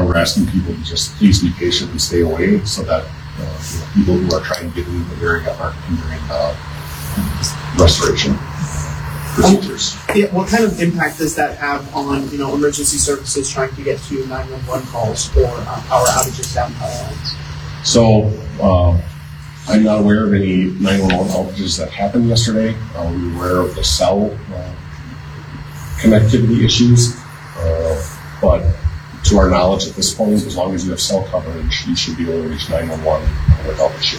we're asking people to just please be patient and stay away so that people who are trying to get into the area aren't hindering restoration procedures. Yeah, what kind of impact does that have on emergency services trying to get to 911 calls or power outages down power lines? So I'm not aware of any 911 outages that happened yesterday. We were aware of the cell connectivity issues, but to our knowledge at this point, as long as you have cell coverage, you should be able to reach 911 without issue.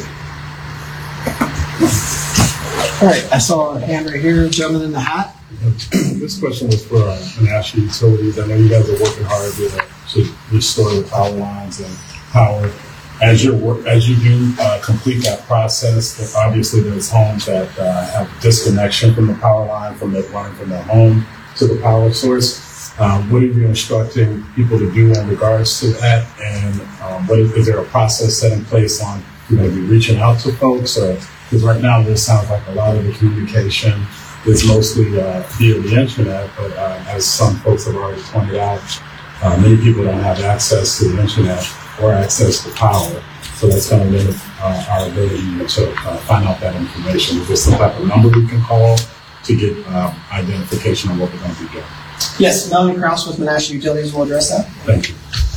All right, I saw a hand right here, gentleman in the hat. This question was for Menasha Utilities. I know you guys are working hard to restore the power lines and power. As you do complete that process, obviously there's homes that have disconnection from the power line, running from their home to the power source. What are you instructing people to do in regards to that? And is there a process set in place on be reaching out to folks? Because right now this sounds like a lot of the communication is mostly via the internet, but as some folks have already pointed out, many people don't have access to the internet or access to power. So that's going to limit our ability to find out that information. Is there some type of number we can call to get identification of what we're going to be doing? Yes, Melanie Krause with Menasha Utilities will address that. Thank you.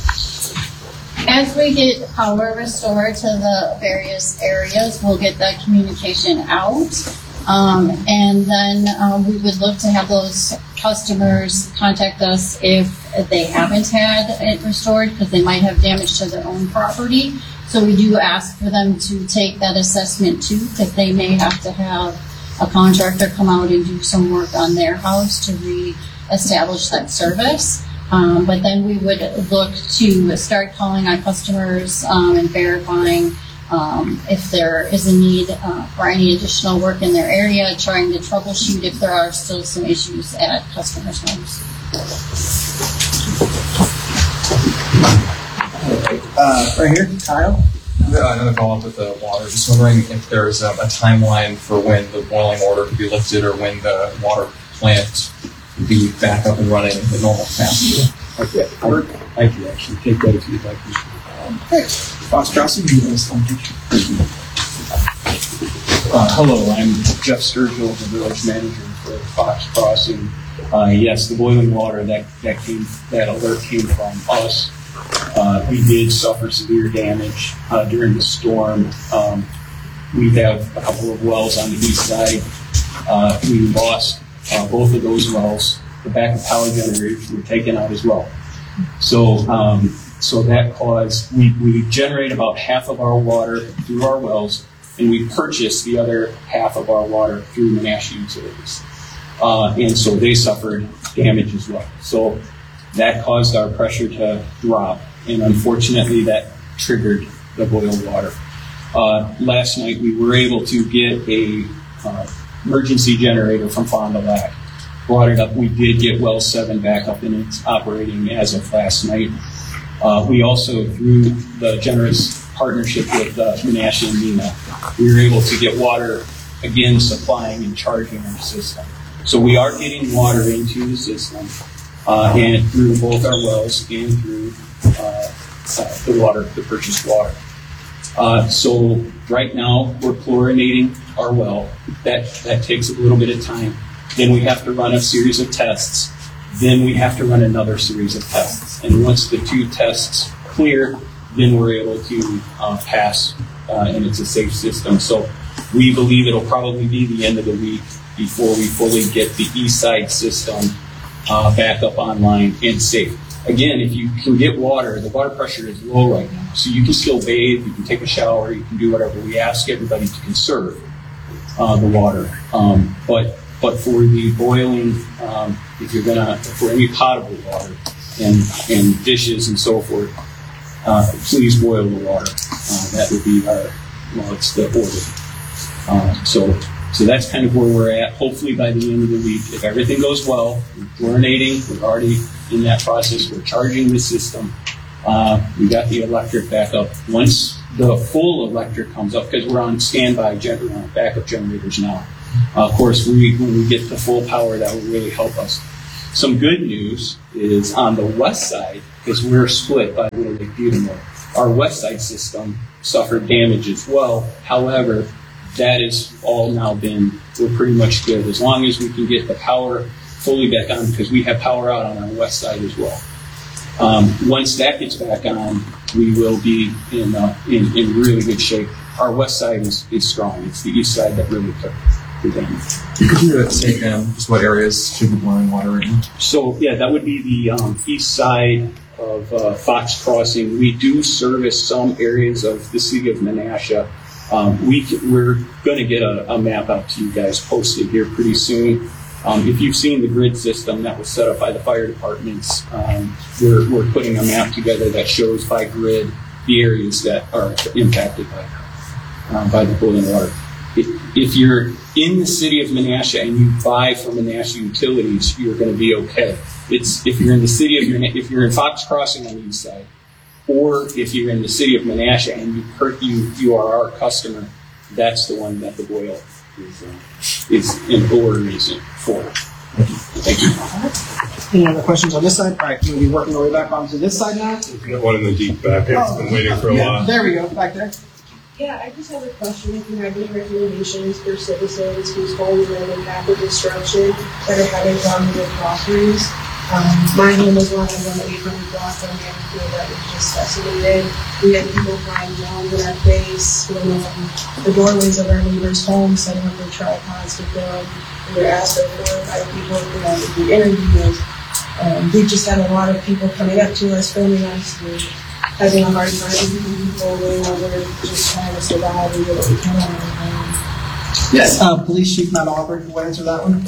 As we get power restored to the various areas, we'll get that communication out. And then we would look to have those customers contact us if they haven't had it restored, because they might have damage to their own property. So we do ask for them to take that assessment too, because they may have to have a contractor come out and do some work on their house to re-establish that service. But then we would look to start calling on customers and verifying if there is a need for any additional work in their area, trying to troubleshoot if there are still some issues at customers' homes. Right here, Kyle. Another follow-up with the water. Just wondering if there's a timeline for when the boiling order could be lifted or when the water plant would be back up and running at the normal capacity. Okay. I can actually take that if you'd like. Great. Fox Crossing, you guys want to Hello, I'm Jeff Sturgill, the village manager for Fox Crossing. Yes, the boiling water that alert came from us. We did suffer severe damage during the storm. We have a couple of wells on the east side. We lost both of those wells. The backup power generators were taken out as well. So that caused, we generate about half of our water through our wells, and we purchase the other half of our water through Menasha Utilities. And so they suffered damage as well. So that caused our pressure to drop, and unfortunately that triggered the boiled water. Last night we were able to get a emergency generator from Fond du Lac. Brought it up. We did get well 7 back up and it's operating as of last night. We also, through the generous partnership with Menasha and MENA, we were able to get water again supplying and charging our system. So we are getting water into the system and through both our wells and through the purchased water. So right now we're chlorinating our well. That takes a little bit of time. Then we have to run a series of tests. Then we have to run another series of tests. And once the 2 tests clear, then we're able to pass, and it's a safe system. So we believe it'll probably be the end of the week before we fully get the east side system back up online and safe. Again, if you can get water, the water pressure is low right now. So you can still bathe, you can take a shower, you can do whatever. We ask everybody to conserve the water. But for the boiling, for any potable water and dishes and so forth, please boil the water. That would be it's the order. So that's kind of where we're at. Hopefully by the end of the week, if everything goes well, we're chlorinating, we're already in that process, we're charging the system. We got the electric back up. Once the full electric comes up, because we're on standby backup generators now. Of course, when we get the full power, that will really help us. Some good news is on the west side, because we're split by Little Lake Butamore. Our west side system suffered damage as well. However, that is all now we're pretty much good as long as we can get the power fully back on, because we have power out on our west side as well. Once that gets back on, we will be in really good shape. Our west side is strong. It's the east side that really took the damage. Could you take just what areas should be blowing water right now? So yeah, that would be the east side of Fox Crossing. We do service some areas of the city of Menasha. We're going to get a map out to you guys posted here pretty soon. If you've seen the grid system that was set up by the fire departments, we're putting a map together that shows by grid the areas that are impacted by the boiling water. If you're in the city of Menasha and you buy from Menasha Utilities, you're going to be okay. If you're in the city of if you're in Fox Crossing on the east side, or if you're in the city of Menasha and you are our customer, that's the one that the boil is in order reason for. Thank you. Any other questions on this side? All right, we'll be working our way back onto this side now. We got one in the deep back. It's been waiting for a while. There we go, back there. Yeah, I just have a question. If you have any recommendations for citizens whose homes are in active destruction that are having problems with properties. My home was one of them, 800 blocks on Mansfield that was just decimated. We had people flying drones in our face, filming the doorways of our neighbors' homes, setting up their tripods to film. We were asked for 4 or 5 people to do interviews. We've just had a lot of people coming up to us, filming us, having a hard time people we're just trying to survive and do what we can. Yes, Police Chief Matt Aubrey will answer that one.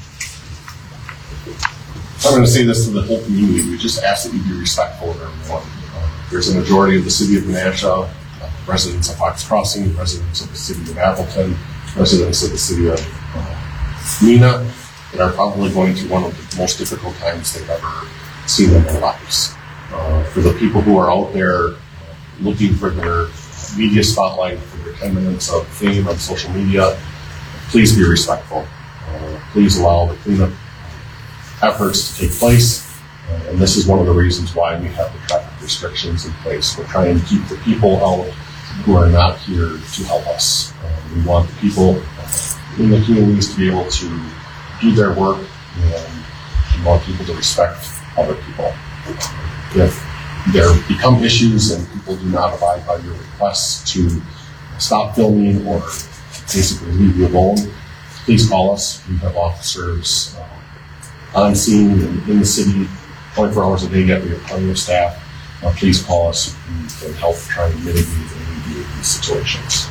I'm going to say this to the whole community. We just ask that you be respectful of everyone. There's a majority of the city of Menasha, residents of Fox Crossing, residents of the city of Appleton, residents of the city of Neenah, that are probably going through one of the most difficult times they've ever seen in their lives. For the people who are out there looking for their media spotlight, for their 10 minutes of fame on social media, please be respectful. Please allow the cleanup efforts to take place, and this is one of the reasons why we have the traffic restrictions in place. We're trying to keep the people out who are not here to help us. We want the people in the communities to be able to do their work, and we want people to respect other people. If there become issues and people do not abide by your requests to stop filming or basically leave you alone, please call us. We have officers on scene in the city 24 hours a day, yet we have plenty of staff. Please call us. We can help try and mitigate and alleviate these situations.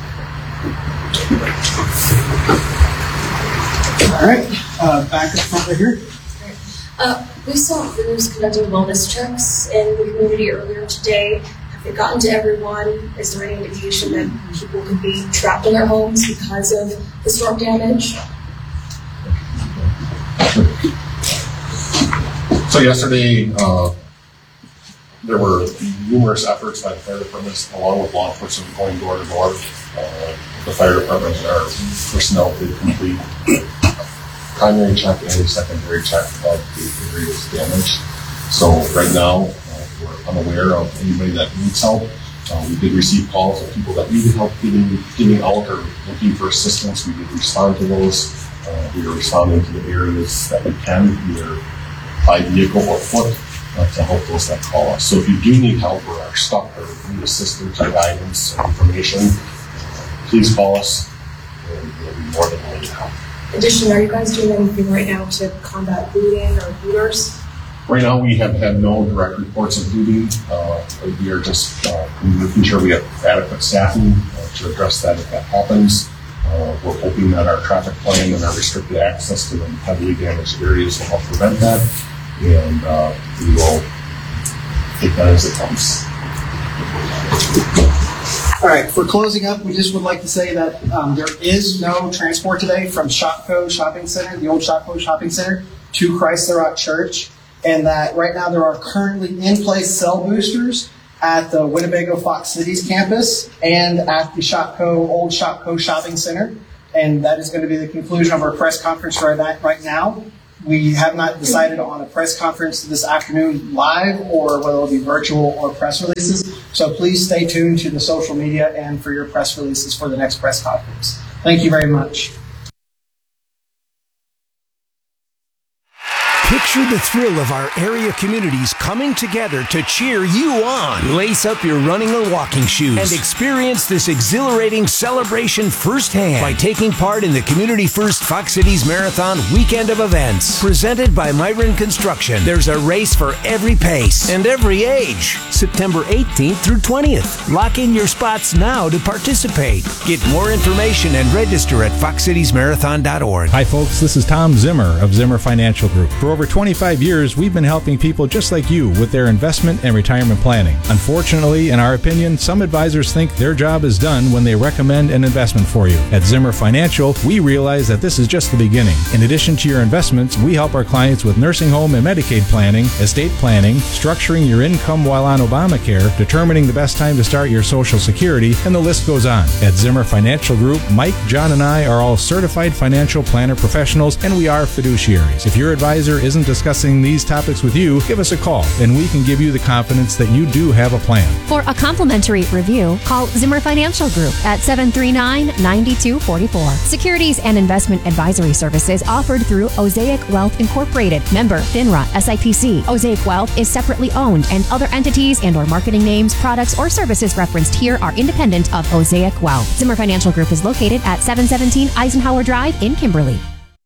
All right, back up front right here. We saw crews conducting wellness checks in the community earlier today. Have they gotten to everyone? Is there any indication that people could be trapped in their homes because of the storm damage? So yesterday, there were numerous efforts by the fire departments, along with law enforcement, going door to door. The fire department and our personnel did complete primary check and a secondary check of the areas damaged. So right now, we're unaware of anybody that needs help. We did receive calls of people that needed help getting out or looking for assistance. We did respond to those. We are responding to the areas that we can, either by vehicle or foot, to help those that call us. So if you do need help or are stuck or need assistance or guidance or information, please call us, and we'll be more than willing to help. Additionally, are you guys doing anything right now to combat looting or looters? Right now, we have had no direct reports of looting. We are just making sure we have adequate staffing to address that if that happens. We're hoping that our traffic plan and our restricted access to the heavily damaged areas will help prevent that, and we will take that as it comes. All right, for closing up, we just would like to say that there is no transport today from Shopko Shopping Center, the old Shopko Shopping Center, to Christ the Rock Church, and that right now there are currently in place cell boosters at the Winnebago Fox Cities campus and at the old Shopko Shopping Center, and that is going to be the conclusion of our press conference right now. We have not decided on a press conference this afternoon live or whether it'll be virtual or press releases. So please stay tuned to the social media and for your press releases for the next press conference. Thank you very much. Picture the thrill of our area communities coming together to cheer you on. Lace up your running or walking shoes and experience this exhilarating celebration firsthand by taking part in the Community First Fox Cities Marathon weekend of events. Presented by Myron Construction, there's a race for every pace and every age. September 18th through 20th. Lock in your spots now to participate. Get more information and register at foxcitiesmarathon.org. Hi folks, this is Tom Zimmer of Zimmer Financial Group. For over 25 years, we've been helping people just like you with their investment and retirement planning. Unfortunately, in our opinion, some advisors think their job is done when they recommend an investment for you. At Zimmer Financial, we realize that this is just the beginning. In addition to your investments, we help our clients with nursing home and Medicaid planning, estate planning, structuring your income while on Obamacare, determining the best time to start your Social Security, and the list goes on. At Zimmer Financial Group, Mike, John, and I are all certified financial planner professionals, and we are fiduciaries. If your advisor isn't discussing these topics with you, give us a call, and we can give you the confidence that you do have a plan. For a complimentary review, call Zimmer Financial Group at 739-9244. Securities and investment advisory services offered through Osaic Wealth Incorporated. Member FINRA SIPC. Osaic Wealth is separately owned, and other entities and or marketing names, products, or services referenced here are independent of Osaic Wealth. Zimmer Financial Group is located at 717 Eisenhower Drive in Kimberly.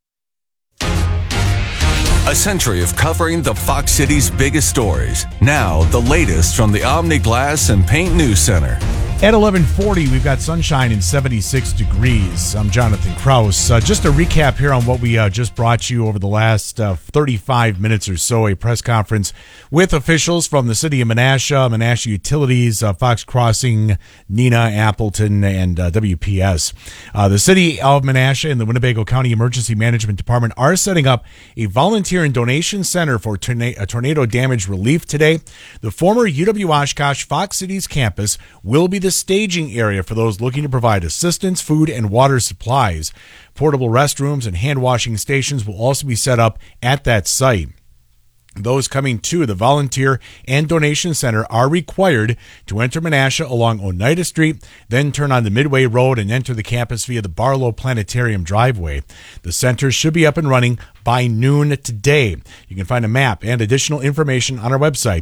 A century of covering the Fox City's biggest stories. Now, the latest from the Omni Glass and Paint News Center. At 11:40, we've got sunshine and 76 degrees. I'm Jonathan Kraus. Just a recap here on what we just brought you over the last 35 minutes or so. A press conference with officials from the city of Menasha, Menasha Utilities, Fox Crossing, Neenah, Appleton, and WPS. The city of Menasha and the Winnebago County Emergency Management Department are setting up a volunteer and donation center for tornado damage relief today. The former UW-Oshkosh Fox Cities campus will be the staging area for those looking to provide assistance, food, and water supplies. Portable restrooms and hand washing stations will also be set up at that site. Those coming to the Volunteer and Donation Center are required to enter Menasha along Oneida Street, then turn on the Midway Road and enter the campus via the Barlow Planetarium driveway. The center should be up and running by noon today. You can find a map and additional information on our website,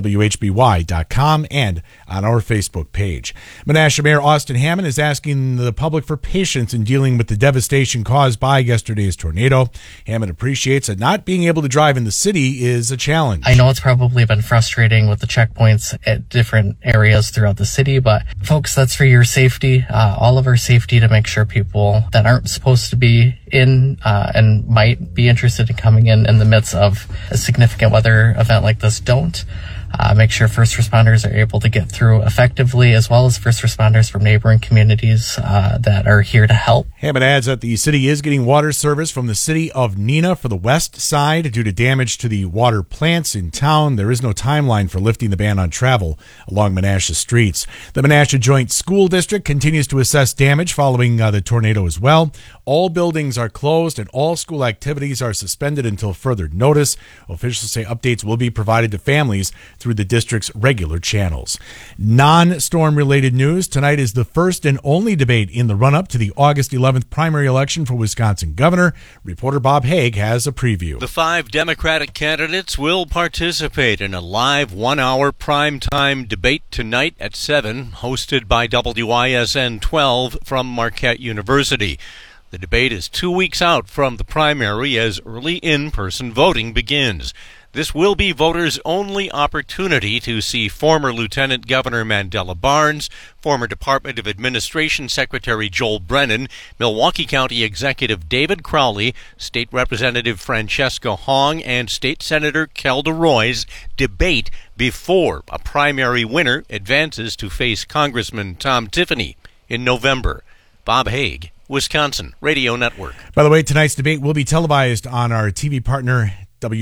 WHBY.com, and on our Facebook page. Menasha Mayor Austin Hammond is asking the public for patience in dealing with the devastation caused by yesterday's tornado. Hammond appreciates that not being able to drive in the city is a challenge. I know it's probably been frustrating with the checkpoints at different areas throughout the city, but folks, that's for your safety, all of our safety, to make sure people that aren't supposed to be in and might be interested in coming in the midst of a significant weather event like this don't. Make sure first responders are able to get through effectively, as well as first responders from neighboring communities that are here to help. Hammond adds that the city is getting water service from the city of Neenah for the west side due to damage to the water plants in town. There is no timeline for lifting the ban on travel along Menasha streets. The Menasha Joint School District continues to assess damage following the tornado as well. All buildings are closed and all school activities are suspended until further notice. Officials say updates will be provided to families through the district's regular channels. Non-storm related news. Tonight is the first and only debate in the run-up to the August 11th primary election for Wisconsin governor. Reporter Bob Haig has a preview. The 5 Democratic candidates will participate in a live 1-hour primetime debate tonight at 7, hosted by WISN 12 from Marquette University. The debate is 2 weeks out from the primary as early in-person voting begins. This will be voters' only opportunity to see former Lieutenant Governor Mandela Barnes, former Department of Administration Secretary Joel Brennan, Milwaukee County Executive David Crowley, State Representative Francesca Hong, and State Senator Kelda Roys debate before a primary winner advances to face Congressman Tom Tiffany in November. Bob Haig, Wisconsin Radio Network. By the way, tonight's debate will be televised on our TV partner,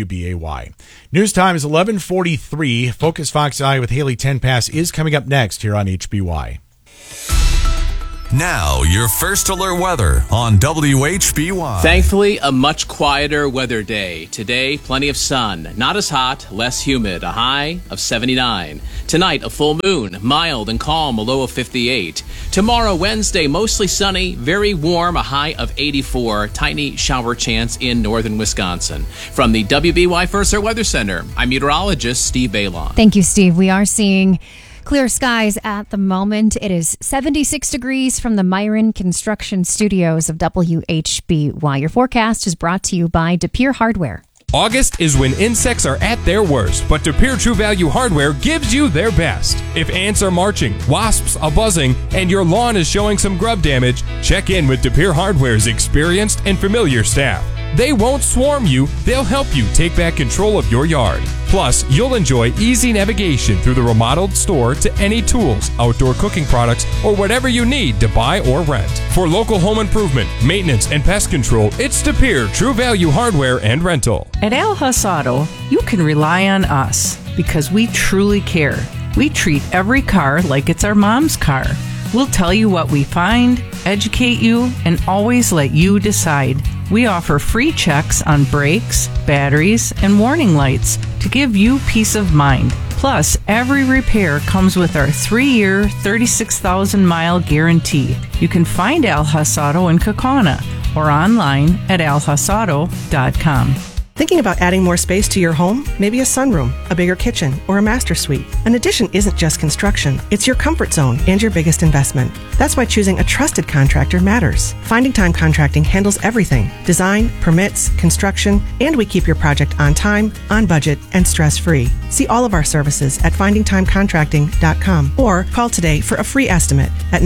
WBAY. News time is 11:43. Focus Fox Eye with Haley Tenpass is coming up next here on HBY. Now, your first alert weather on WHBY. Thankfully, a much quieter weather day. Today, plenty of sun. Not as hot, less humid. A high of 79. Tonight, a full moon. Mild and calm, a low of 58. Tomorrow, Wednesday, mostly sunny, very warm, a high of 84. Tiny shower chance in northern Wisconsin. From the WBY First Alert Weather Center, I'm meteorologist Steve Bailon. Thank you, Steve. We are seeing clear skies at the moment. It is 76 degrees from the Myron Construction Studios of WHBY. Your forecast is brought to you by DePere Hardware. August is when insects are at their worst, but DePere True Value Hardware gives you their best. If ants are marching, wasps are buzzing, and your lawn is showing some grub damage, check in with DePere Hardware's experienced and familiar staff. They won't swarm you, they'll help you take back control of your yard. Plus, you'll enjoy easy navigation through the remodeled store to any tools, outdoor cooking products, or whatever you need to buy or rent. For local home improvement, maintenance, and pest control, it's DePere True Value Hardware and Rental. At Al Huss Auto, you can rely on us because we truly care. We treat every car like it's our mom's car. We'll tell you what we find, educate you, and always let you decide. We offer free checks on brakes, batteries, and warning lights to give you peace of mind. Plus, every repair comes with our 3-year, 36,000-mile guarantee. You can find Al Huss Auto in Kaukauna or online at alhussauto.com. Thinking about adding more space to your home? Maybe a sunroom, a bigger kitchen, or a master suite. An addition isn't just construction. It's your comfort zone and your biggest investment. That's why choosing a trusted contractor matters. Finding Time Contracting handles everything. Design, permits, construction, and we keep your project on time, on budget, and stress-free. See all of our services at findingtimecontracting.com or call today for a free estimate at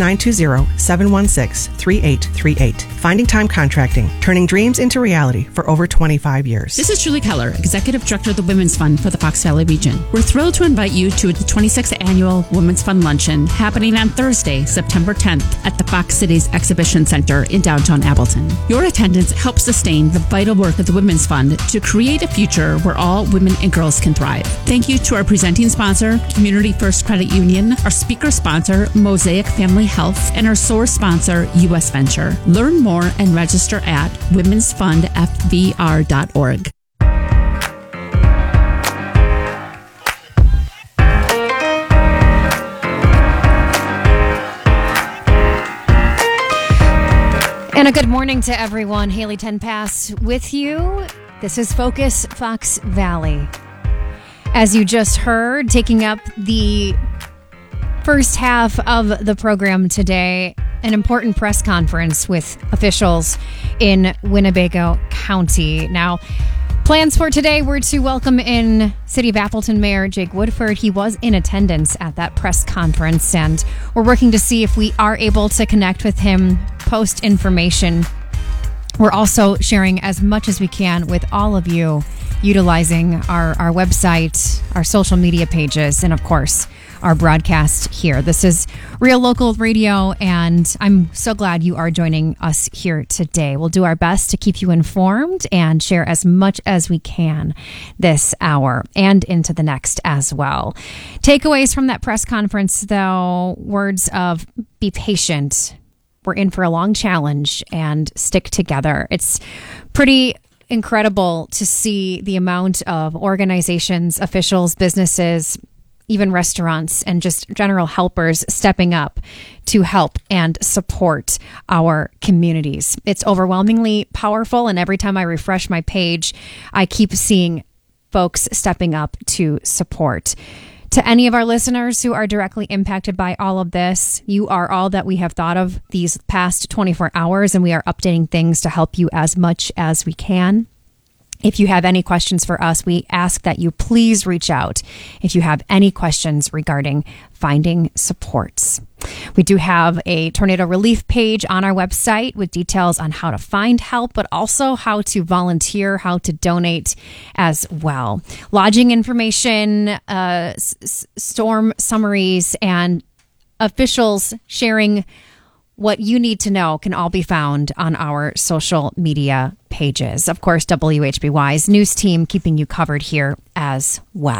920-716-3838. Finding Time Contracting, turning dreams into reality for over 25 years. This is Julie Keller, Executive Director of the Women's Fund for the Fox Valley region. We're thrilled to invite you to the 26th Annual Women's Fund Luncheon happening on Thursday, September 10th at the Fox Cities Exhibition Center in downtown Appleton. Your attendance helps sustain the vital work of the Women's Fund to create a future where all women and girls can thrive. Thank you to our presenting sponsor, Community First Credit Union, our speaker sponsor, Mosaic Family Health, and our source sponsor, U.S. Venture. Learn more and register at womensfundfvr.org. And a good morning to everyone. Haley Tenpass with you. This is Focus Fox Valley. As you just heard, taking up the first half of the program today, an important press conference with officials in Winnebago County. Now, plans for today were to welcome in City of Appleton Mayor Jake Woodford. He was in attendance at that press conference, and we're working to see if we are able to connect with him, post information. We're also sharing as much as we can with all of you, utilizing our website, our social media pages, and of course, our broadcast here. This is Real Local Radio, and I'm so glad you are joining us here today. We'll do our best to keep you informed and share as much as we can this hour and into the next as well. Takeaways from that press conference, though, words of be patient. We're in for a long challenge and stick together. It's pretty incredible to see the amount of organizations, officials, businesses, even restaurants, and just general helpers stepping up to help and support our communities. It's overwhelmingly powerful, and every time I refresh my page, I keep seeing folks stepping up to support. To any of our listeners who are directly impacted by all of this, you are all that we have thought of these past 24 hours, and we are updating things to help you as much as we can. If you have any questions for us, we ask that you please reach out if you have any questions regarding finding supports. We do have a tornado relief page on our website with details on how to find help, but also how to volunteer, how to donate as well. Lodging information, storm summaries, and officials sharing what you need to know can all be found on our social media pages. Of course, WHBY's news team keeping you covered here as well.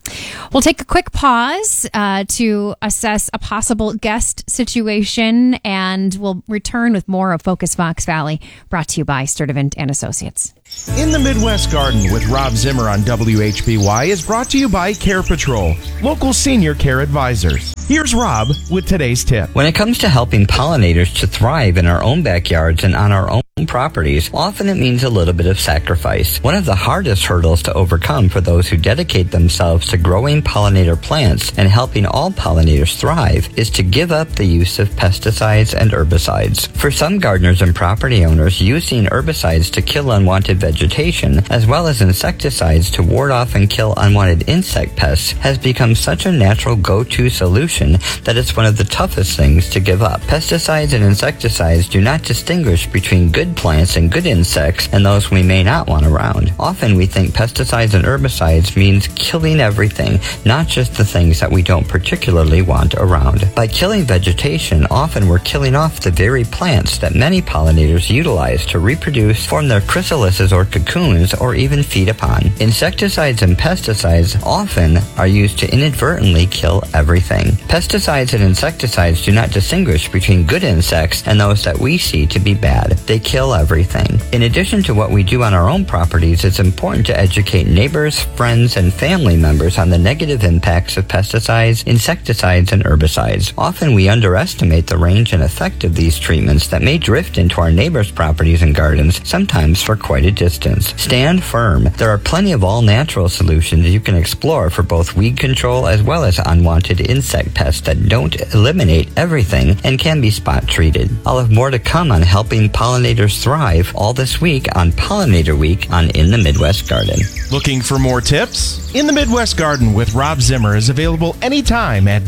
We'll take a quick pause to assess a possible guest situation, and we'll return with more of Focus Fox Valley, brought to you by Sturdivant and Associates. In the Midwest Garden with Rob Zimmer on WHBY is brought to you by Care Patrol, local senior care advisors. Here's Rob with today's tip. When it comes to helping pollinators to thrive in our own backyards and on our own properties, often it means a little bit of sacrifice. One of the hardest hurdles to overcome for those who dedicate themselves to growing pollinator plants and helping all pollinators thrive is to give up the use of pesticides and herbicides. For some gardeners and property owners, using herbicides to kill unwanted vegetation, as well as insecticides to ward off and kill unwanted insect pests, has become such a natural go-to solution that it's one of the toughest things to give up. Pesticides and insecticides do not distinguish between good plants and good insects and those we may not want around. Often we think pesticides and herbicides means killing everything, not just the things that we don't particularly want around. By killing vegetation, often we're killing off the very plants that many pollinators utilize to reproduce, form their chrysalises or cocoons, or even feed upon. Insecticides and pesticides often are used to inadvertently kill everything. Pesticides and insecticides do not distinguish between good insects and those that we see to be bad. They kill everything. In addition to what we do on our own properties, it's important to educate neighbors, friends, and family members on the negative impacts of pesticides, insecticides, and herbicides. Often we underestimate the range and effect of these treatments that may drift into our neighbors' properties and gardens, sometimes for quite a distance. Stand firm. There are plenty of all-natural solutions you can explore for both weed control as well as unwanted insect pests that don't eliminate everything and can be spot treated. I'll have more to come on helping pollinators thrive all this week on Pollinator Week on In the Midwest Garden. Looking for more tips? In the Midwest Garden with Rob Zimmer is available anytime at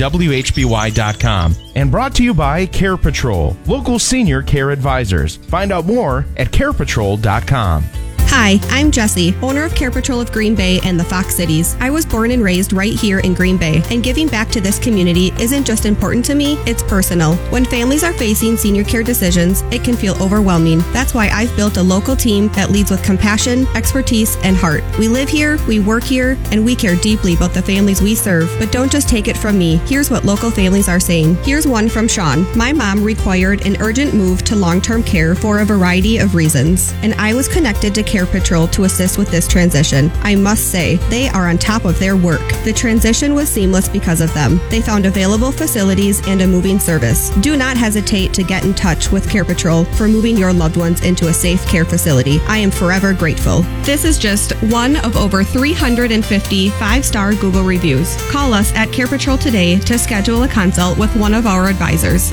WHBY.com and brought to you by Care Patrol, local senior care advisors. Find out more at carepatrol.com. Hi, I'm Jessie, owner of Care Patrol of Green Bay and the Fox Cities. I was born and raised right here in Green Bay, and giving back to this community isn't just important to me, it's personal. When families are facing senior care decisions, it can feel overwhelming. That's why I've built a local team that leads with compassion, expertise, and heart. We live here, we work here, and we care deeply about the families we serve. But don't just take it from me. Here's what local families are saying. Here's one from Sean. My mom required an urgent move to long-term care for a variety of reasons, and I was connected to Care Patrol to assist with this transition. I must say, they are on top of their work. The transition was seamless because of them. They found available facilities and a moving service. Do not hesitate to get in touch with Care Patrol for moving your loved ones into a safe care facility. I am forever grateful. This is just one of over 350 five-star Google reviews. Call us at Care Patrol today to schedule a consult with one of our advisors.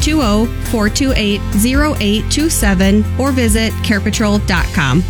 920-428-0827 or visit carepatrol.com.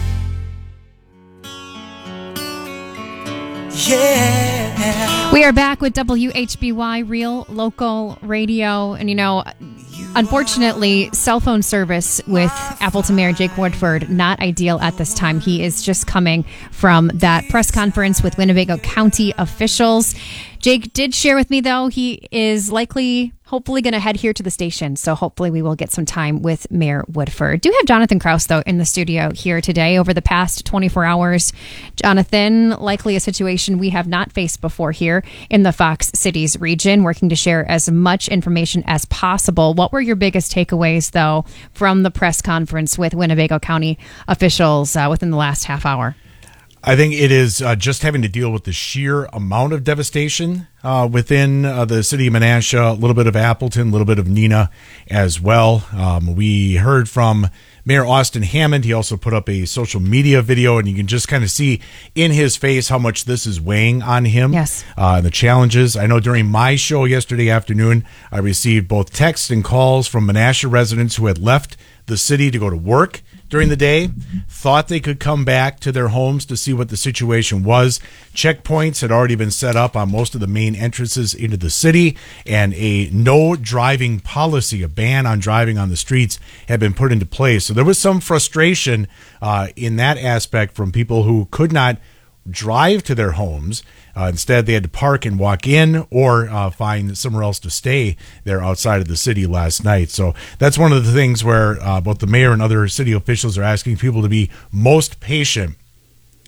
Yeah. We are back with WHBY Real Local Radio. And, unfortunately, cell phone service with Appleton Mayor Jake Woodford, not ideal at this time. He is just coming from that press conference with Winnebago County officials. Jake did share with me, though, he is hopefully going to head here to the station. So hopefully we will get some time with Mayor Woodford. Do have Jonathan Kraus, though, in the studio here today. Over the past 24 hours, Jonathan, likely a situation we have not faced before here in the Fox Cities region, working to share as much information as possible. What were your biggest takeaways, though, from the press conference with Winnebago County officials within the last half hour? I think it is just having to deal with the sheer amount of devastation within the city of Menasha, a little bit of Appleton, a little bit of Neenah as well. We heard from Mayor Austin Hammond. He also put up a social media video, and you can just kind of see in his face how much this is weighing on him. Yes. The challenges. I know during my show yesterday afternoon, I received both texts and calls from Menasha residents who had left the city to go to work during the day, thought they could come back to their homes to see what the situation was. Checkpoints had already been set up on most of the main entrances into the city, and a no driving policy, a ban on driving on the streets, had been put into place. So there was some frustration in that aspect from people who could not drive to their homes. Instead, they had to park and walk in or find somewhere else to stay there outside of the city last night. So that's one of the things where both the mayor and other city officials are asking people to be most patient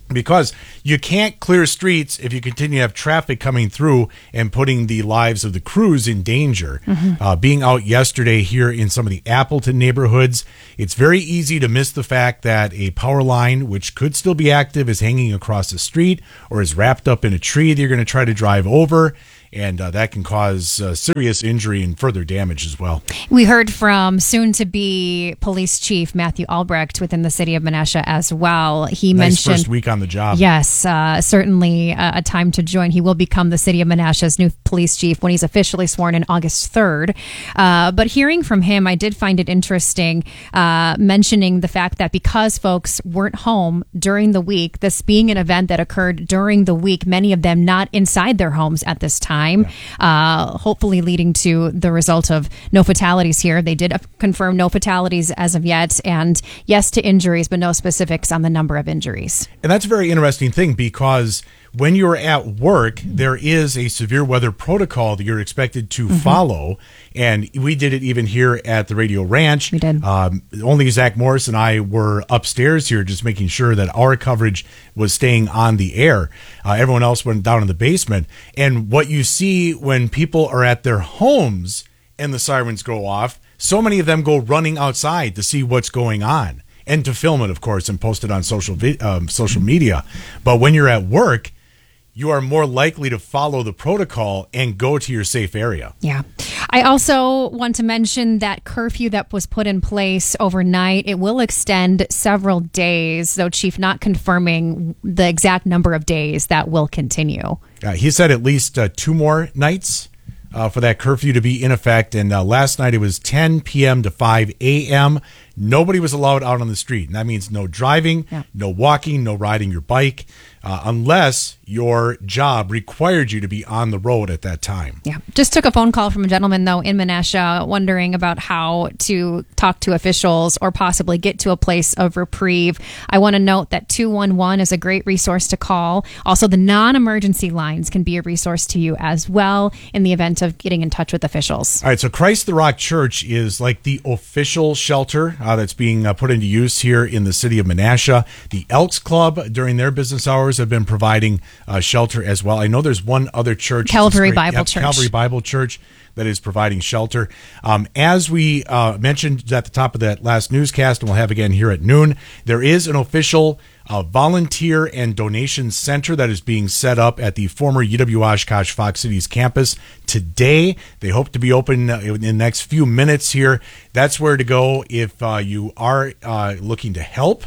because you can't clear streets if you continue to have traffic coming through and putting the lives of the crews in danger. Being out yesterday here in some of the Appleton neighborhoods, it's very easy to miss the fact that a power line, which could still be active, is hanging across the street or is wrapped up in a tree that you're going to try to drive over. And that can cause serious injury and further damage as well. We heard from soon-to-be police chief Matthew Albrecht within the city of Menasha as well. He mentioned first week on the job. Yes, certainly a time to join. He will become the city of Menasha's new police chief when he's officially sworn in August 3rd. But hearing from him, I did find it interesting, mentioning the fact that because folks weren't home during the week, this being an event that occurred during the week, many of them not inside their homes at this time. Hopefully leading to the result of no fatalities here. They did confirm no fatalities as of yet, and yes to injuries, but no specifics on the number of injuries. And that's a very interesting thing, because when you're at work, there is a severe weather protocol that you're expected to follow. And we did it even here at the Radio Ranch. We did. Only Zach Morris and I were upstairs here just making sure that our coverage was staying on the air. Everyone else went down in the basement. And what you see when people are at their homes and the sirens go off, so many of them go running outside to see what's going on and to film it, of course, and post it on social media. But when you're at work, you are more likely to follow the protocol and go to your safe area. Yeah. I also want to mention that curfew that was put in place overnight, it will extend several days, though Chief not confirming the exact number of days that will continue. He said at least 2 more nights for that curfew to be in effect. And last night it was 10 p.m. to 5 a.m. Nobody was allowed out on the street. And that means no driving, no walking, no riding your bike, unless your job required you to be on the road at that time. Yeah. Just took a phone call from a gentleman, though, in Menasha, wondering about how to talk to officials or possibly get to a place of reprieve. I want to note that 211 is a great resource to call. Also, the non-emergency lines can be a resource to you as well in the event of getting in touch with officials. All right, so Christ the Rock Church is like the official shelter that's being put into use here in the city of Menasha. The Elks Club, during their business hours, have been providing shelter as well. I know there's one other church, Calvary Bible Church. Calvary Bible Church, that is providing shelter. As we mentioned at the top of that last newscast, and we'll have again here at noon, there is an official volunteer and donation center that is being set up at the former UW Oshkosh Fox Cities campus today. They hope to be open in the next few minutes here. That's where to go if you are looking to help.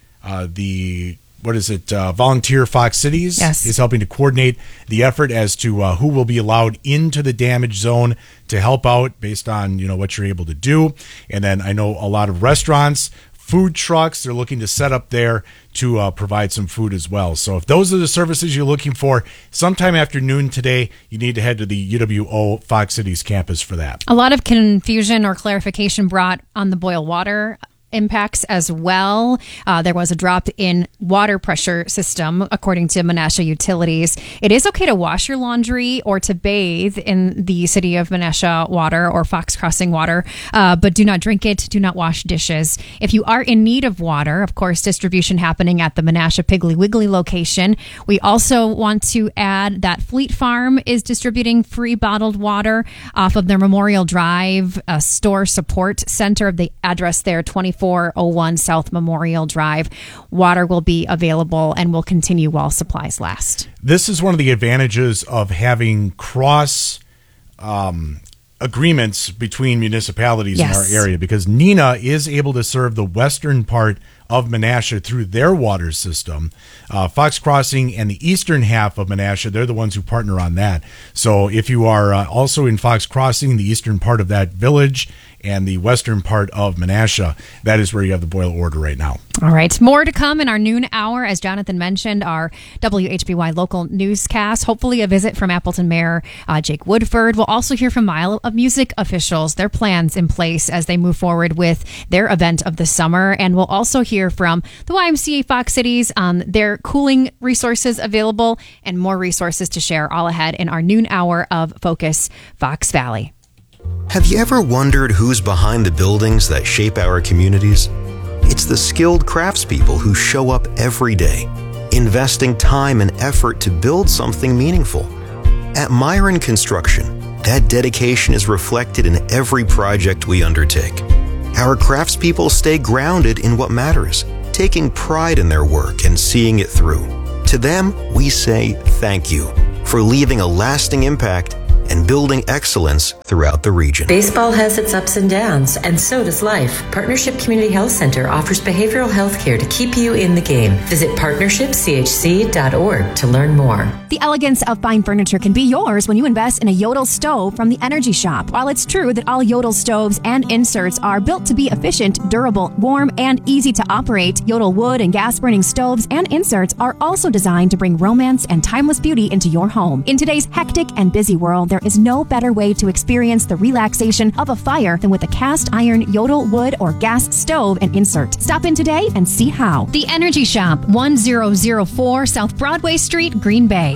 Volunteer Fox Cities is helping to coordinate the effort as to who will be allowed into the damage zone to help out based on, what you're able to do. And then I know a lot of restaurants, food trucks, they're looking to set up there to provide some food as well. So if those are the services you're looking for, sometime after noon today, you need to head to the UWO Fox Cities campus for that. A lot of confusion or clarification brought on the boil water impacts as well. There was a drop in water pressure system, according to Menasha Utilities. It is okay to wash your laundry or to bathe in the city of Menasha water or Fox Crossing water, but do not drink it. Do not wash dishes. If you are in need of water, of course, distribution happening at the Menasha Piggly Wiggly location. We also want to add that Fleet Farm is distributing free bottled water off of their Memorial Drive store support center. The address there, 2401 South Memorial Drive. Water will be available and will continue while supplies last. This is one of the advantages of having cross agreements between municipalities in our area, because Neenah is able to serve the western part of Menasha through their water system. Fox Crossing and the eastern half of Menasha, they're the ones who partner on that. So if you are also in Fox Crossing, the eastern part of that village, and the western part of Menasha, that is where you have the boil order right now. All right. More to come in our noon hour. As Jonathan mentioned, our WHBY local newscast. Hopefully a visit from Appleton Mayor Jake Woodford. We'll also hear from Mile of Music officials, their plans in place as they move forward with their event of the summer. And we'll also hear from the YMCA Fox Cities on their cooling resources available and more resources to share all ahead in our noon hour of Focus Fox Valley. Have you ever wondered who's behind the buildings that shape our communities? It's the skilled craftspeople who show up every day, investing time and effort to build something meaningful. At Myron Construction, that dedication is reflected in every project we undertake. Our craftspeople stay grounded in what matters, taking pride in their work and seeing it through. To them, we say thank you for leaving a lasting impact and building excellence throughout the region. Baseball has its ups and downs, and so does life. Partnership Community Health Center offers behavioral health care to keep you in the game. Visit partnershipchc.org to learn more. The elegance of fine furniture can be yours when you invest in a Yodel stove from the Energy Shop. While it's true that all Yodel stoves and inserts are built to be efficient, durable, warm, and easy to operate, Yodel wood and gas-burning stoves and inserts are also designed to bring romance and timeless beauty into your home. In today's hectic and busy world, there is no better way to experience the relaxation of a fire than with a cast iron Yodel wood or gas stove and insert. Stop in today and see how. The Energy Shop, 1004 South Broadway Street, Green Bay.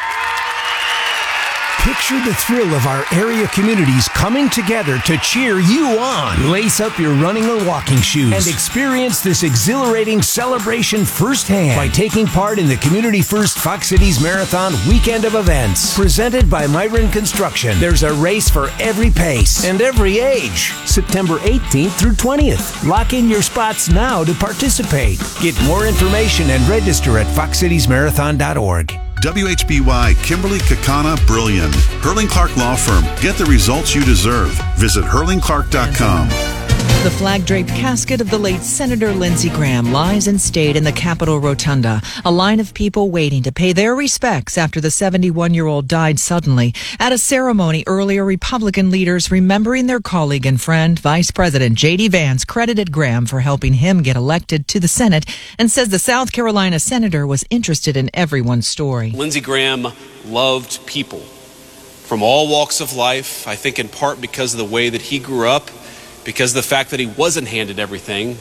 Picture the thrill of our area communities coming together to cheer you on. Lace up your running or walking shoes and experience this exhilarating celebration firsthand by taking part in the Community First Fox Cities Marathon weekend of events. Presented by Myron Construction, there's a race for every pace and every age. September 18th through 20th. Lock in your spots now to participate. Get more information and register at foxcitiesmarathon.org. WHBY Kimberly Kakana Brilliant. Hurling Clark Law Firm. Get the results you deserve. Visit hurlingclark.com. The flag-draped casket of the late Senator Lindsey Graham lies in state in the Capitol Rotunda. A line of people waiting to pay their respects after the 71-year-old died suddenly. At a ceremony earlier, Republican leaders remembering their colleague and friend, Vice President J.D. Vance, credited Graham for helping him get elected to the Senate and says the South Carolina senator was interested in everyone's story. Lindsey Graham loved people from all walks of life, I think in part because of the way that he grew up. Because of the fact that he wasn't handed everything,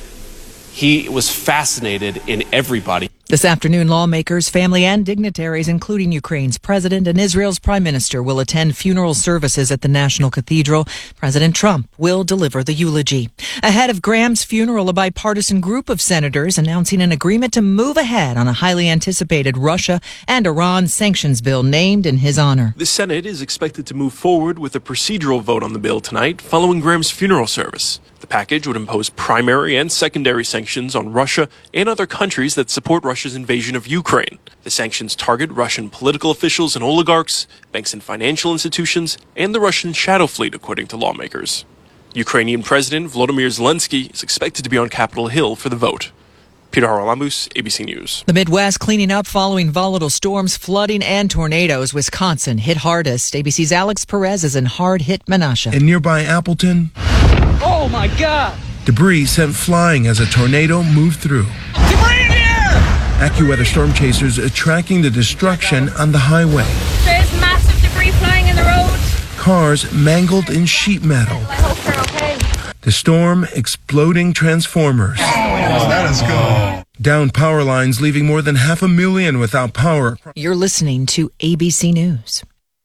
he was fascinated in everybody. This afternoon, lawmakers, family, and dignitaries, including Ukraine's president and Israel's prime minister, will attend funeral services at the National Cathedral. President Trump will deliver the eulogy. Ahead of Graham's funeral, a bipartisan group of senators announcing an agreement to move ahead on a highly anticipated Russia and Iran sanctions bill named in his honor. The Senate is expected to move forward with a procedural vote on the bill tonight following Graham's funeral service. The package would impose primary and secondary sanctions on Russia and other countries that support Russia's invasion of Ukraine. The sanctions target Russian political officials and oligarchs, banks and financial institutions, and the Russian shadow fleet, according to lawmakers. Ukrainian President Volodymyr Zelensky is expected to be on Capitol Hill for the vote. Peter Haralambous, ABC News. The Midwest cleaning up following volatile storms, flooding, and tornadoes. Wisconsin hit hardest. ABC's Alex Perez is in hard-hit Menasha. In nearby Appleton, oh my God! Debris sent flying as a tornado moved through. Debris in the air! AccuWeather storm chasers are tracking the destruction on the highway. There's massive debris flying in the road. Cars mangled in sheet metal. I hope they're okay. The storm exploding transformers. That is good. Down power lines, leaving more than 500,000 without power. You're listening to ABC News.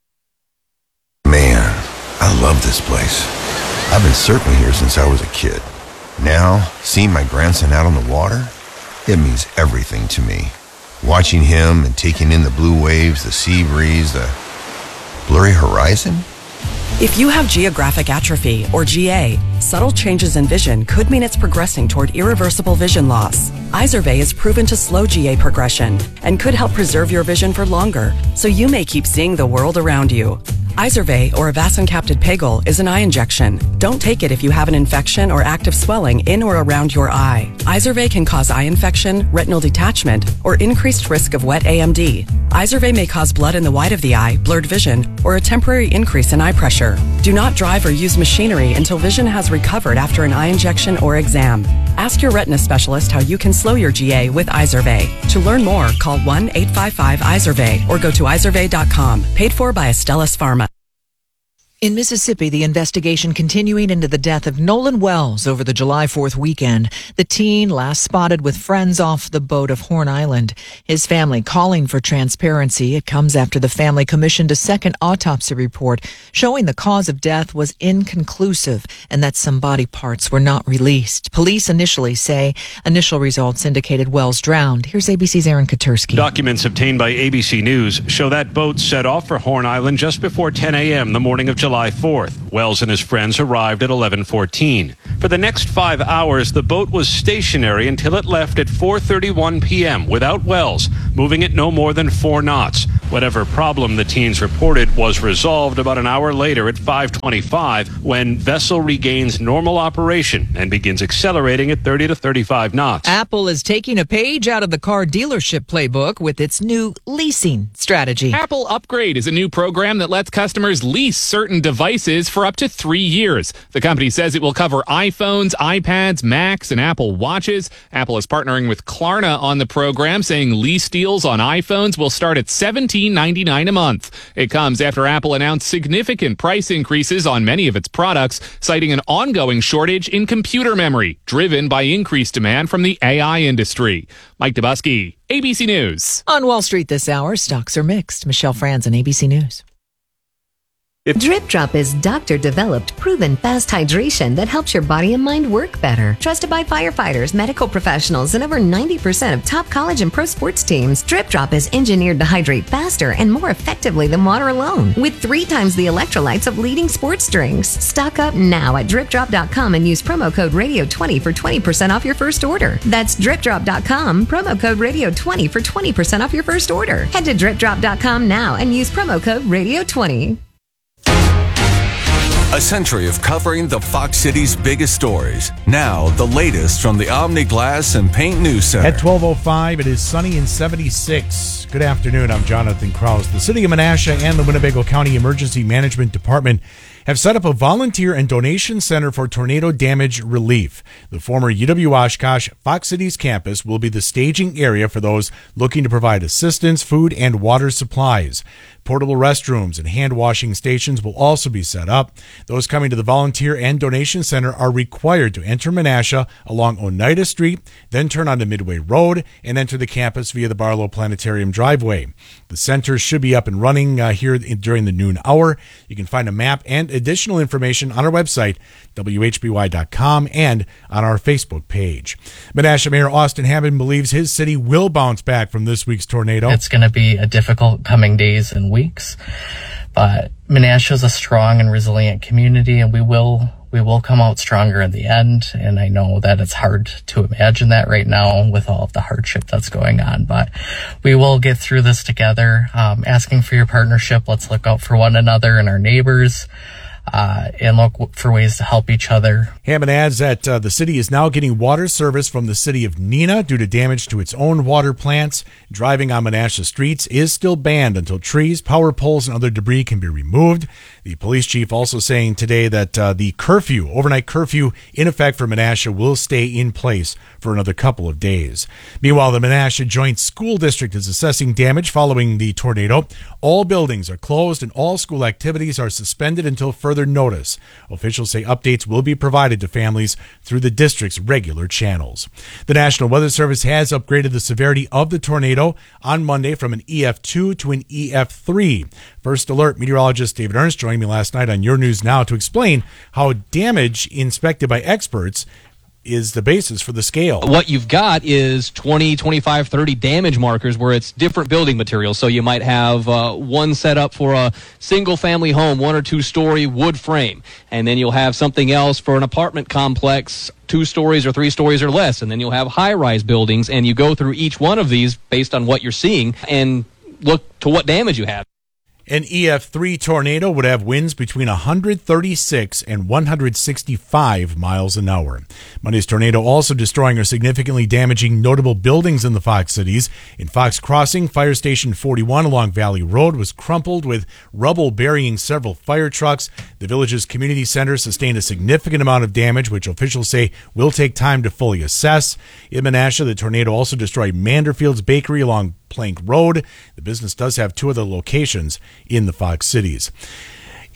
Man, I love this place. I've been surfing here since I was a kid. Now, seeing my grandson out on the water, it means everything to me. Watching him and taking in the blue waves, the sea breeze, the blurry horizon. If you have geographic atrophy, or GA, subtle changes in vision could mean it's progressing toward irreversible vision loss. Izervay is proven to slow GA progression and could help preserve your vision for longer, so you may keep seeing the world around you. Izervay, or avacincaptad pegol, is an eye injection. Don't take it if you have an infection or active swelling in or around your eye. Izervay can cause eye infection, retinal detachment, or increased risk of wet AMD. Izervay may cause blood in the white of the eye, blurred vision, or a temporary increase in eye pressure. Do not drive or use machinery until vision has recovered after an eye injection or exam. Ask your retina specialist how you can slow your GA with Izervay. To learn more, call 1-855-IZERVAY or go to izervay.com. Paid for by Astellas Pharma. In Mississippi, the investigation continuing into the death of Nolan Wells over the July 4th weekend. The teen last spotted with friends off the boat of Horn Island. His family calling for transparency. It comes after the family commissioned a second autopsy report showing the cause of death was inconclusive and that some body parts were not released. Police initially say initial results indicated Wells drowned. Here's ABC's Aaron Katursky. Documents obtained by ABC News show that boat set off for Horn Island just before 10 a.m. the morning of July 4th. Wells and his friends arrived at 11:14. For the next 5 hours, the boat was stationary until it left at 4:31 p.m. without Wells, moving at no more than 4 knots. Whatever problem the teens reported was resolved about an hour later at 5:25 when vessel regains normal operation and begins accelerating at 30 to 35 knots. Apple is taking a page out of the car dealership playbook with its new leasing strategy. Apple Upgrade is a new program that lets customers lease certain devices for up to 3 years. The company says it will cover iPhones, iPads, Macs, and Apple Watches. Apple is partnering with Klarna on the program, saying lease deals on iPhones will start at $17.99 a month. It comes after Apple announced significant price increases on many of its products, citing an ongoing shortage in computer memory, driven by increased demand from the AI industry. Mike Dubusky, ABC News. On Wall Street this hour, stocks are mixed. Michelle Franzen, ABC News. Drip Drop is doctor-developed, proven fast hydration that helps your body and mind work better. Trusted by firefighters, medical professionals, and over 90% of top college and pro sports teams, Drip Drop is engineered to hydrate faster and more effectively than water alone, with 3 times the electrolytes of leading sports drinks. Stock up now at DripDrop.com and use promo code Radio20 for 20% off your first order. That's DripDrop.com, promo code Radio20 for 20% off your first order. Head to DripDrop.com now and use promo code Radio20. A century of covering the Fox City's biggest stories. Now, the latest from the Omni Glass and Paint News Center. At 12:05, it is sunny and 76. Good afternoon, I'm Jonathan Krause. The City of Menasha and the Winnebago County Emergency Management Department have set up a volunteer and donation center for tornado damage relief. The former UW-Oshkosh Fox Cities campus will be the staging area for those looking to provide assistance, food, and water supplies. Portable restrooms and hand washing stations will also be set up. Those coming to the volunteer and donation center are required to enter Menasha along Oneida Street, then turn onto Midway Road and enter the campus via the Barlow Planetarium driveway. The center should be up and running here during the noon hour. You can find a map and additional information on our website, WHBY.com, and on our Facebook page. Menasha Mayor Austin Hammond believes his city will bounce back from this week's tornado. It's going to be a difficult coming days and weeks, but Menasha is a strong and resilient community, and we will come out stronger in the end. And I know that it's hard to imagine that right now with all of the hardship that's going on, but we will get through this together. Asking for your partnership. Let's look out for one another and our neighbors. And look for ways to help each other. Hammond adds that the city is now getting water service from the city of Neenah due to damage to its own water plants. Driving on Menasha streets is still banned until trees, power poles, and other debris can be removed. The police chief also saying today that the overnight curfew in effect for Menasha will stay in place for another couple of days. Meanwhile, the Menasha Joint School District is assessing damage following the tornado. All buildings are closed and all school activities are suspended until further notice. Officials say updates will be provided to families through the district's regular channels. The National Weather Service has upgraded the severity of the tornado on Monday from an EF2 to an EF3. First Alert meteorologist David Ernst joined me last night on Your News Now to explain how damage inspected by experts is the basis for the scale. What you've got is 20, 25, 30 damage markers where it's different building materials. So you might have one set up for a single-family home, 1 or 2 story wood frame. And then you'll have something else for an apartment complex, 2 stories or 3 stories or less. And then you'll have high-rise buildings. And you go through each one of these based on what you're seeing and look to what damage you have. An EF3 tornado would have winds between 136 and 165 miles an hour. Monday's tornado also destroying or significantly damaging notable buildings in the Fox Cities. In Fox Crossing, Fire Station 41 along Valley Road was crumpled with rubble burying several fire trucks. The village's community center sustained a significant amount of damage, which officials say will take time to fully assess. In Menasha, the tornado also destroyed Manderfield's Bakery along Plank Road. The business does have 2 other locations in the Fox Cities.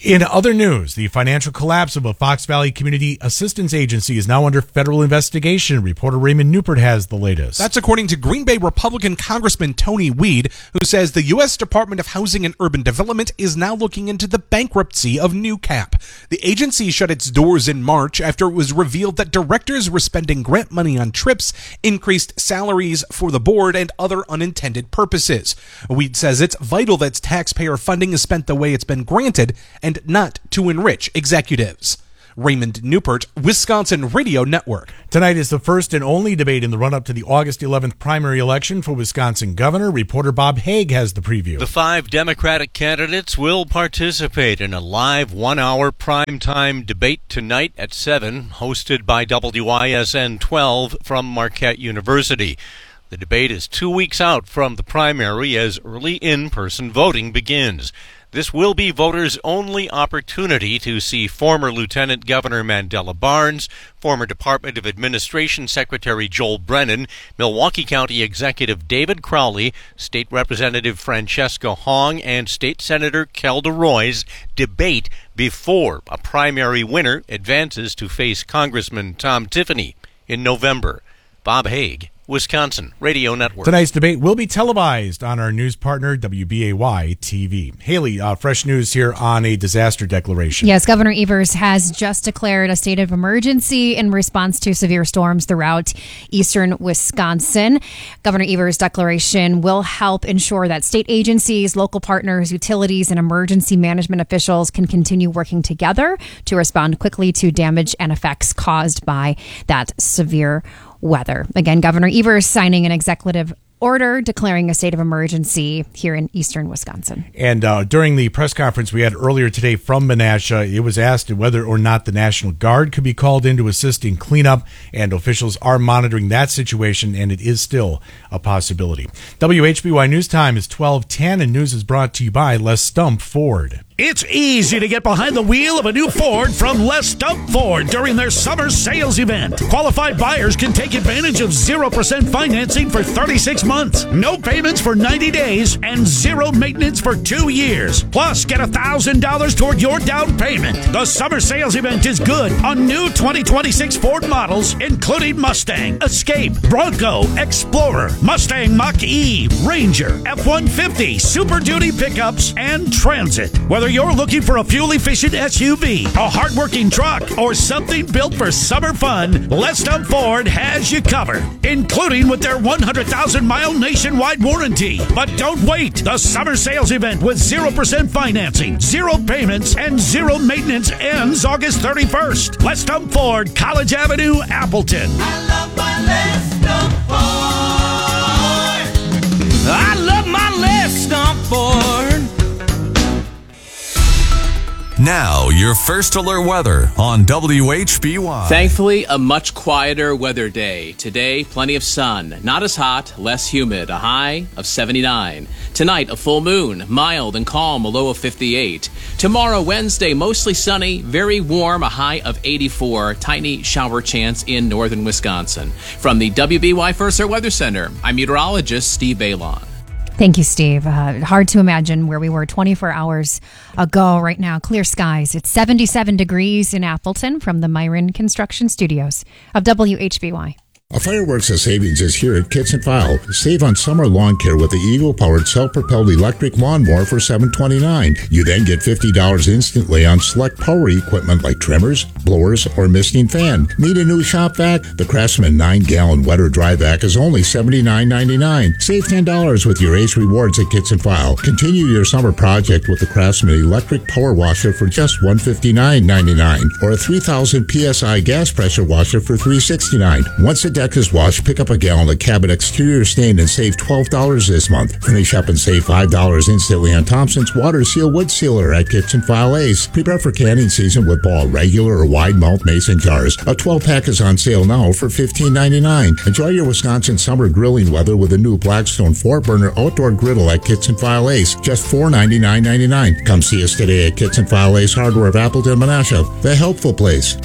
In other news, the financial collapse of a Fox Valley Community Assistance Agency is now under federal investigation. Reporter Raymond Newport has the latest. That's according to Green Bay Republican Congressman Tony Weed, who says the U.S. Department of Housing and Urban Development is now looking into the bankruptcy of NewCap. The agency shut its doors in March after it was revealed that directors were spending grant money on trips, increased salaries for the board, and other unintended purposes. Weed says it's vital that taxpayer funding is spent the way it's been granted and not to enrich executives. Raymond Newport, Wisconsin Radio Network. Tonight is the first and only debate in the run-up to the August 11th primary election for Wisconsin governor. Reporter Bob Haig has the preview. The 5 Democratic candidates will participate in a live 1-hour primetime debate tonight at 7, hosted by WISN 12 from Marquette University. The debate is 2 weeks out from the primary as early in-person voting begins. This will be voters' only opportunity to see former Lieutenant Governor Mandela Barnes, former Department of Administration Secretary Joel Brennan, Milwaukee County Executive David Crowley, State Representative Francesca Hong, and State Senator Kelda Roys debate before a primary winner advances to face Congressman Tom Tiffany in November. Bob Haig, Wisconsin Radio Network. Tonight's debate will be televised on our news partner, WBAY TV. Haley, fresh news here on a disaster declaration. Yes, Governor Evers has just declared a state of emergency in response to severe storms throughout eastern Wisconsin. Governor Evers' declaration will help ensure that state agencies, local partners, utilities, and emergency management officials can continue working together to respond quickly to damage and effects caused by that severe weather. Again, Governor Evers signing an executive order declaring a state of emergency here in eastern Wisconsin. And during the press conference we had earlier today from Menasha, it was asked whether or not the National Guard could be called in to assist in cleanup, and officials are monitoring that situation, and it is still a possibility. WHBY News Time is 12:10, and news is brought to you by Les Stump Ford. It's easy to get behind the wheel of a new Ford from Les Stump Ford during their summer sales event. Qualified buyers can take advantage of 0% financing for 36 months, no payments for 90 days, and zero maintenance for 2 years. Plus, get $1,000 toward your down payment. The summer sales event is good on new 2026 Ford models, including Mustang, Escape, Bronco, Explorer, Mustang Mach-E, Ranger, F-150, Super Duty pickups, and Transit. Whether you're looking for a fuel-efficient SUV, a hard-working truck, or something built for summer fun, Les Stump Ford has you covered, including with their 100,000-mile nationwide warranty. But don't wait. The summer sales event with 0% financing, 0 payments, and 0 maintenance ends August 31st. Les Stump Ford, College Avenue, Appleton. I love my Les Stump Ford. I love my Les Stump Ford. Now, your first alert weather on WHBY. Thankfully, a much quieter weather day. Today, plenty of sun. Not as hot, less humid. A high of 79. Tonight, a full moon. Mild and calm, a low of 58. Tomorrow, Wednesday, mostly sunny, very warm, a high of 84. Tiny shower chance in northern Wisconsin. From the WBY First Alert Weather Center, I'm meteorologist Steve Balon. Thank you, Steve. Hard to imagine where we were 24 hours ago right now. Clear skies. It's 77 degrees in Appleton from the Myron Construction Studios of WHBY. A Fireworks of Savings is here at Kitts and File. Save on summer lawn care with the Eagle-powered self-propelled electric lawnmower for $729. You then get $50 instantly on select power equipment like trimmers, blowers, or misting fan. Need a new shop vac? The Craftsman 9-gallon wet or dry vac is only $79.99. Save $10 with your Ace Rewards at Kitts and File. Continue your summer project with the Craftsman electric power washer for just $159.99, or a 3,000 PSI gas pressure washer for $369. Once a deck is washed, pick up a gallon of Cabot exterior stain and save $12 this month. Finish up and save $5 instantly on Thompson's Water Seal Wood Sealer at Kitchen File Ace. Prepare for canning season with Ball regular or wide mouth mason jars. A 12-pack is on sale now for $15.99. Enjoy your Wisconsin summer grilling weather with a new Blackstone 4-burner outdoor griddle at Kitchen File Ace. Just $499.99. Come see us today at Kitchen File Ace Hardware of Appleton, Menasha. The helpful place.